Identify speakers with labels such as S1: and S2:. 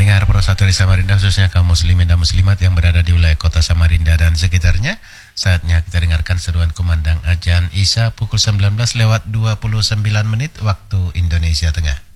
S1: pendengar Pro 1 dari Samarinda, khususnya kaum muslimin dan muslimat yang berada di wilayah kota Samarinda dan sekitarnya, saatnya kita dengarkan seruan kumandang azan Isya pukul 19 lewat 29 menit waktu Indonesia Tengah.